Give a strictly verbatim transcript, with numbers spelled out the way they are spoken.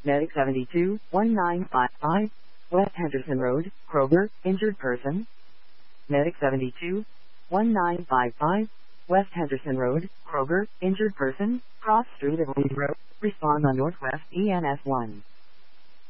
Medic seventy-two, one nine five five, West Henderson Road, Kroger, injured person. Medic seventy-two, one nine five five, West Henderson Road, Kroger, injured person, cross street of Reed Road, respond on Northwest E N S one.